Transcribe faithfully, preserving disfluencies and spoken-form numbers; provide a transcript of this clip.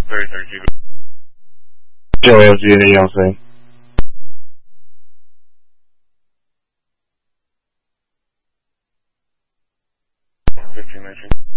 thirty thirty-two. 九 L G 的样声。 fifteen mentioned.